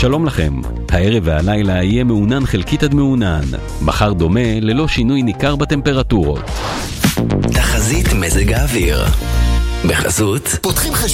שלום לכם, הערב והלילה יהיה מעונן חלקית עד מעונן, מחר דומה ללא שינוי ניכר בטמפרטורות. תחזית מזג האוויר בחסות פותחים